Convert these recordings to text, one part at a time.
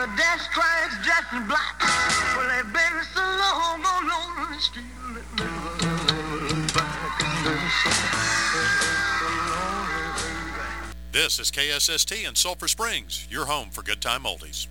the death stripes dressed in black. Well, they've been so long on the street. This is KSST in Sulphur Springs, your home for good time oldies.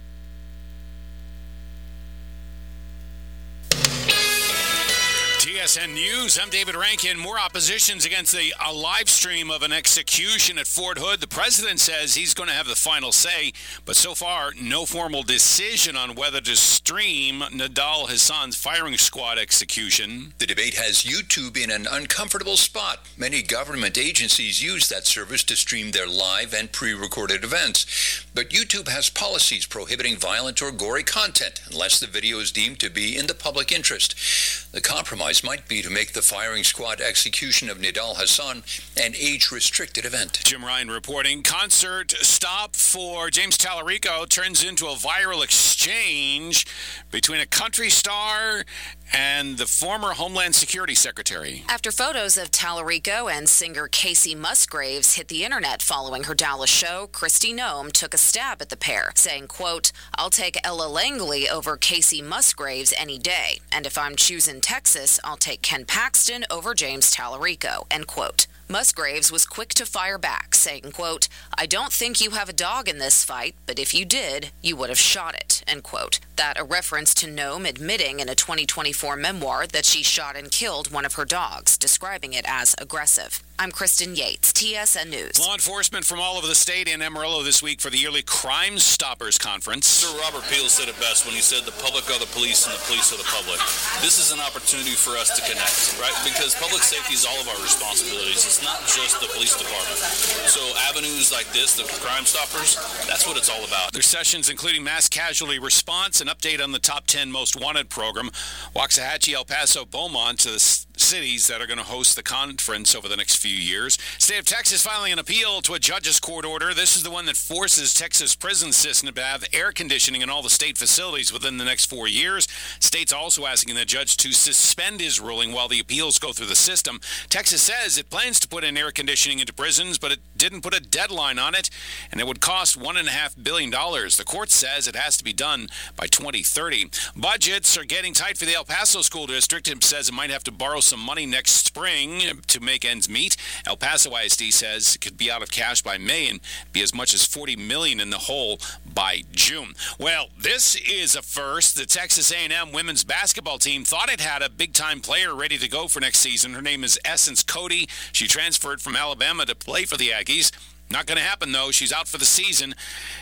TSN News, I'm David Rankin. More oppositions against a live stream of an execution at Fort Hood. The president says he's going to have the final say, but so far, no formal decision on whether to stream Nidal Hasan's firing squad execution. The debate has YouTube in an uncomfortable spot. Many government agencies use that service to stream their live and pre-recorded events. But YouTube has policies prohibiting violent or gory content unless the video is deemed to be in the public interest. The compromise might be to make the firing squad execution of Nidal Hasan an age-restricted event. Jim Ryan reporting. Concert stop for James Tallarico turns into a viral exchange between a country star and the former Homeland Security Secretary. After photos of Tallarico and singer Casey Musgraves hit the internet following her Dallas show, Kristi Noem took a stab at the pair, saying, quote, "I'll take Ella Langley over Casey Musgraves any day. And if I'm choosing Texas, I'll take Ken Paxton over James Tallarico," end quote. Musgraves was quick to fire back, saying, quote, "I don't think you have a dog in this fight, but if you did, you would have shot it," end quote. That a reference to Noem admitting in a 2024 memoir that she shot and killed one of her dogs, describing it as aggressive. I'm Kristen Yates, TSN News. Law enforcement from all over the state in Amarillo this week for the yearly Crime Stoppers Conference. Sir Robert Peel said it best when he said the public are the police and the police are the public. This is an opportunity for us to connect, right? Because public safety is all of our responsibilities. It's not just the police department. So avenues like this, the Crime Stoppers, that's what it's all about. There's sessions including mass casualty response, an update on the top 10 most wanted program, Waxahachie, El Paso, Beaumont, to the cities that are going to host the conference over the next few years. State of Texas filing an appeal to a judge's court order. This is the one that forces Texas prison system to have air conditioning in all the state facilities within the next 4 years. State's also asking the judge to suspend his ruling while the appeals go through the system. Texas says it plans to put in air conditioning into prisons, but it didn't put a deadline on it, and it would cost $1.5 billion. The court says it has to be done by 2030. Budgets are getting tight for the El Paso School District. It says it might have to borrow some money next spring to make ends meet. El Paso ISD says it could be out of cash by May and be as much as $40 million in the hole by June. Well, this is a first. The Texas A&M women's basketball team thought it had a big-time player ready to go for next season. Her name is Essence Cody. She transferred from Alabama to play for the Aggies. Not going to happen, though. She's out for the season.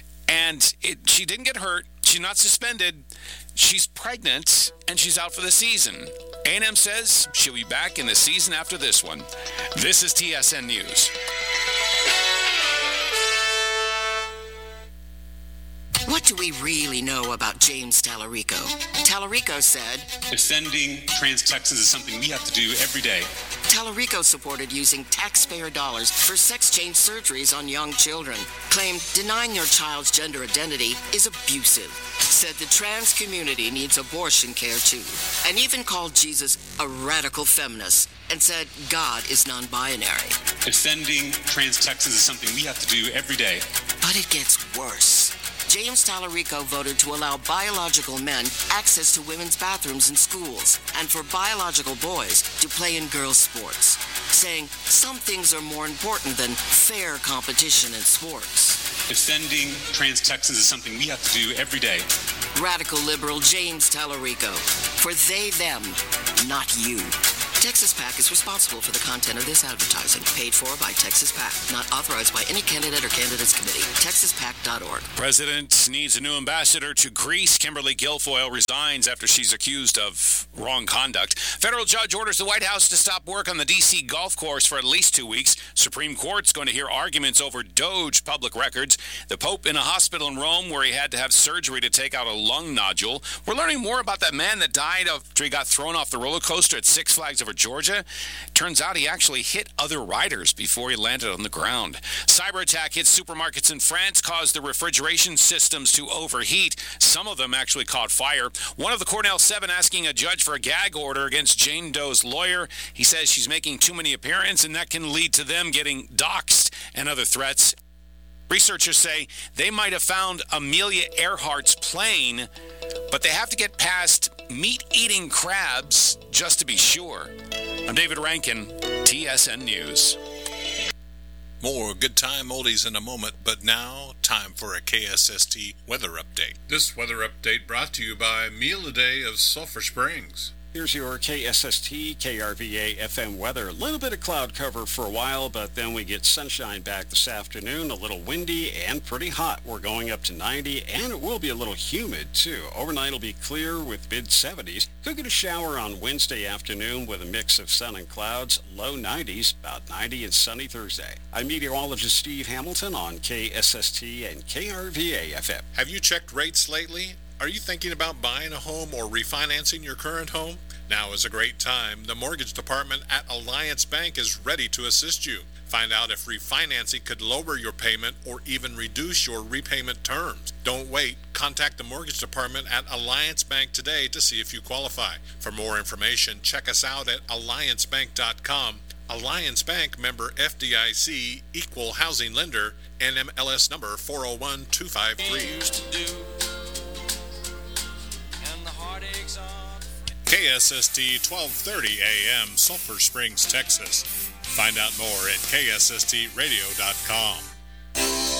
And she didn't get hurt. She's not suspended. She's pregnant, and she's out for the season. A&M says she'll be back in the season after this one. This is TSN News. What do we really know about James Tallarico? Tallarico said, "Defending trans Texans is something we have to do every day." Tallarico supported using taxpayer dollars for sex change surgeries on young children. Claimed denying your child's gender identity is abusive. Said the trans community needs abortion care too. And even called Jesus a radical feminist. And said God is non-binary. Defending trans Texans is something we have to do every day. But it gets worse. James Tallarico voted to allow biological men access to women's bathrooms in schools and for biological boys to play in girls' sports, saying some things are more important than fair competition in sports. Defending trans Texans is something we have to do every day. Radical liberal James Tallarico. For they, them, not you. Texas PAC is responsible for the content of this advertising, paid for by Texas PAC, not authorized by any candidate or candidates committee. TexasPAC.org. President needs a new ambassador to Greece. Kimberly Guilfoyle resigns after she's accused of wrong conduct. Federal judge orders the White House to stop work on the D.C. golf course for at least 2 weeks. Supreme Court's going to hear arguments over Doge public records. The Pope in a hospital in Rome where he had to have surgery to take out a lung nodule. We're learning more about that man that died after he got thrown off the roller coaster at Six Flags over Georgia. Turns out he actually hit other riders before he landed on the ground. Cyber attack hit supermarkets in France, caused the refrigeration systems to overheat. Some of them actually caught fire. One of the Cornell 7 asking a judge for a gag order against Jane Doe's lawyer. He says she's making too many appearances and that can lead to them getting doxxed and other threats. Researchers say they might have found Amelia Earhart's plane, but they have to get past meat-eating crabs just to be sure. I'm David Rankin, TSN News. More good time oldies in a moment, but now time for a KSST weather update. This weather update brought to you by Meal a Day of Sulphur Springs. Here's your KSST, KRVA FM weather. A little bit of cloud cover for a while, but then we get sunshine back this afternoon. A little windy and pretty hot. We're going up to 90, and it will be a little humid, too. Overnight it'll be clear with mid-70s. Could get a shower on Wednesday afternoon with a mix of sun and clouds. Low 90s, about 90 and sunny Thursday. I'm meteorologist Steve Hamilton on KSST and KRVA FM. Have you checked rates lately? Are you thinking about buying a home or refinancing your current home? Now is a great time. The mortgage department at Alliance Bank is ready to assist you. Find out if refinancing could lower your payment or even reduce your repayment terms. Don't wait. Contact the mortgage department at Alliance Bank today to see if you qualify. For more information, check us out at alliancebank.com. Alliance Bank, member FDIC, equal housing lender, NMLS number 401253. KSST 1230 AM, Sulphur Springs, Texas. Find out more at KSSTradio.com.